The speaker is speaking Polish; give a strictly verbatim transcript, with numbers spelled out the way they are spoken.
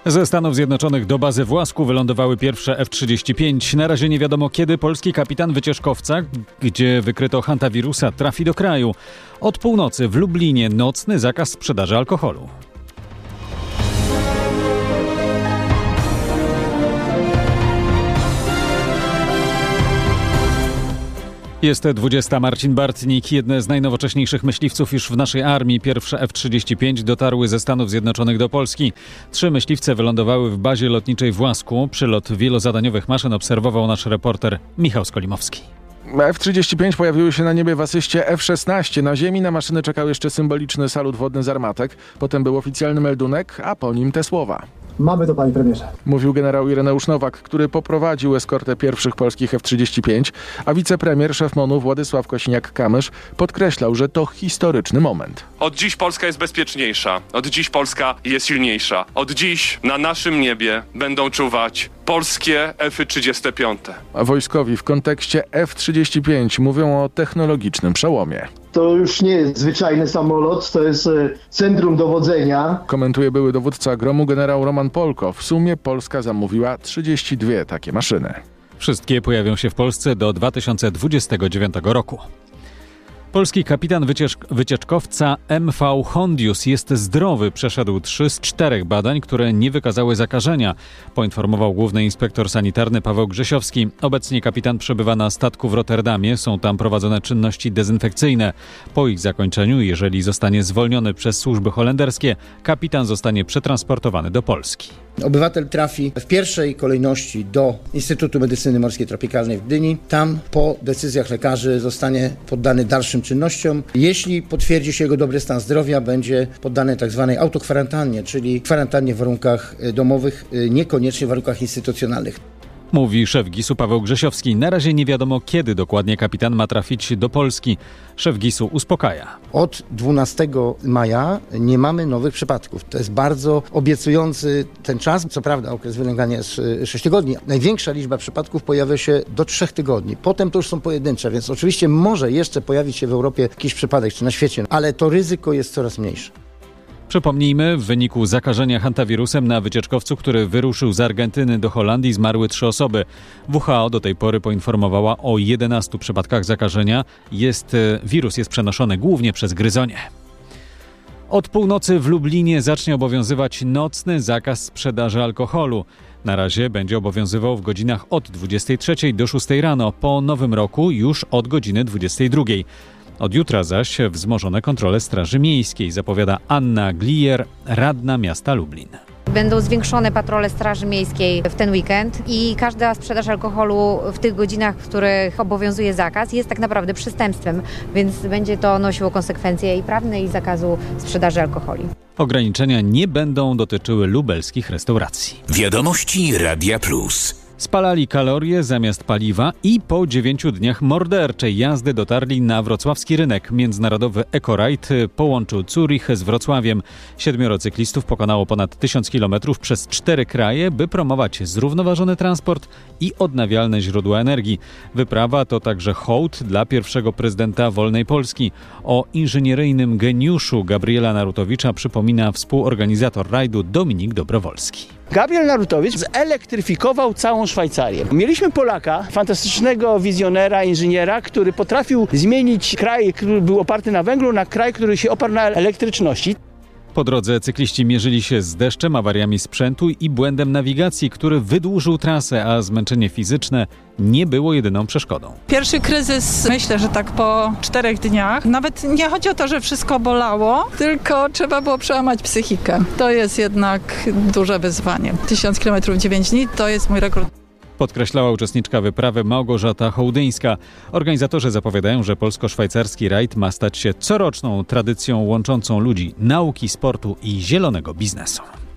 Ze Stanów Zjednoczonych do bazy w Łasku wylądowały pierwsze F trzydzieści pięć. Na razie nie wiadomo, kiedy polski kapitan wycieczkowca, gdzie wykryto hantawirusa, trafi do kraju. Od północy w Lublinie nocny zakaz sprzedaży alkoholu. Jest dwudziesta. Marcin Bartnik. Jedne z najnowocześniejszych myśliwców już w naszej armii. Pierwsze F trzydzieści pięć dotarły ze Stanów Zjednoczonych do Polski. Trzy myśliwce wylądowały w bazie lotniczej w Łasku. Przylot wielozadaniowych maszyn obserwował nasz reporter Michał Skolimowski. F trzydzieści pięć pojawiły się na niebie w asyście F szesnaście. Na ziemi na maszyny czekał jeszcze symboliczny salut wodny z armatek. Potem był oficjalny meldunek, a po nim te słowa. Mamy to, panie premierze. Mówił generał Ireneusz Nowak, który poprowadził eskortę pierwszych polskich F trzydzieści pięć, a wicepremier, szef MON-u Władysław Kosiniak-Kamysz podkreślał, że to historyczny moment. Od dziś Polska jest bezpieczniejsza. Od dziś Polska jest silniejsza. Od dziś na naszym niebie będą czuwać polskie F trzydzieści pięć. A wojskowi w kontekście F trzydzieści pięć mówią o technologicznym przełomie. To już nie jest zwyczajny samolot, to jest centrum dowodzenia. Komentuje były dowódca gromu generał Roman Polko. W sumie Polska zamówiła trzydzieści dwie takie maszyny. Wszystkie pojawią się w Polsce do dwa tysiące dwudziestego dziewiątego roku. Polski kapitan wycieczk- wycieczkowca M V Hondius jest zdrowy. Przeszedł trzy z czterech badań, które nie wykazały zakażenia, poinformował główny inspektor sanitarny Paweł Grzesiowski. Obecnie kapitan przebywa na statku w Rotterdamie. Są tam prowadzone czynności dezynfekcyjne. Po ich zakończeniu, jeżeli zostanie zwolniony przez służby holenderskie, kapitan zostanie przetransportowany do Polski. Obywatel trafi w pierwszej kolejności do Instytutu Medycyny Morskiej Tropikalnej w Gdyni. Tam po decyzjach lekarzy zostanie poddany dalszym czynnościom. Jeśli potwierdzi się jego dobry stan zdrowia, będzie poddany tzw. autokwarantannie, czyli kwarantannie w warunkach domowych, niekoniecznie w warunkach instytucjonalnych. Mówi szef gisu Paweł Grzesiowski. Na razie nie wiadomo, kiedy dokładnie kapitan ma trafić do Polski. Szef gisu uspokaja. Od dwunastego maja nie mamy nowych przypadków. To jest bardzo obiecujący ten czas. Co prawda okres wylęgania jest sześć tygodni. Największa liczba przypadków pojawia się do trzech tygodni. Potem to już są pojedyncze, więc oczywiście może jeszcze pojawić się w Europie jakiś przypadek, czy na świecie, ale to ryzyko jest coraz mniejsze. Przypomnijmy, w wyniku zakażenia hantawirusem na wycieczkowcu, który wyruszył z Argentyny do Holandii, zmarły trzy osoby. W H O do tej pory poinformowała o jedenastu przypadkach zakażenia. Jest, wirus jest przenoszony głównie przez gryzonie. Od północy w Lublinie zacznie obowiązywać nocny zakaz sprzedaży alkoholu. Na razie będzie obowiązywał w godzinach od dwudziestej trzeciej do szóstej rano, po nowym roku już od godziny dwudziestej drugiej. Od jutra zaś wzmożone kontrole Straży Miejskiej, zapowiada Anna Glier, radna miasta Lublin. Będą zwiększone patrole Straży Miejskiej w ten weekend i każda sprzedaż alkoholu w tych godzinach, w których obowiązuje zakaz, jest tak naprawdę przestępstwem, więc będzie to nosiło konsekwencje i prawne, i zakazu sprzedaży alkoholi. Ograniczenia nie będą dotyczyły lubelskich restauracji. Wiadomości Radia Plus. Spalali kalorie zamiast paliwa i po dziewięciu dniach morderczej jazdy dotarli na wrocławski rynek. Międzynarodowy Eco-Ride połączył Zurich z Wrocławiem. Siedmioro cyklistów pokonało ponad tysiąc kilometrów przez cztery kraje, by promować zrównoważony transport i odnawialne źródła energii. Wyprawa to także hołd dla pierwszego prezydenta wolnej Polski. O inżynieryjnym geniuszu Gabriela Narutowicza przypomina współorganizator rajdu Dominik Dobrowolski. Gabriel Narutowicz zelektryfikował całą Szwajcarię. Mieliśmy Polaka, fantastycznego wizjonera, inżyniera, który potrafił zmienić kraj, który był oparty na węglu, na kraj, który się oparł na elektryczności. Po drodze cykliści mierzyli się z deszczem, awariami sprzętu i błędem nawigacji, który wydłużył trasę, a zmęczenie fizyczne nie było jedyną przeszkodą. Pierwszy kryzys, myślę, że tak po czterech dniach. Nawet nie chodzi o to, że wszystko bolało, tylko trzeba było przełamać psychikę. To jest jednak duże wyzwanie. Tysiąc kilometrów dziewięć dni to jest mój rekord. Podkreślała uczestniczka wyprawy Małgorzata Hołdyńska. Organizatorzy zapowiadają, że polsko-szwajcarski rajd ma stać się coroczną tradycją łączącą ludzi nauki, sportu i zielonego biznesu.